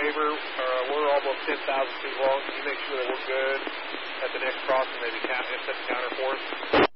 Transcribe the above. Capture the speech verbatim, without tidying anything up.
favor? Uh, we're almost ten thousand feet long. Can you make sure that we're good at the next crossing? Maybe count, set the counter for us.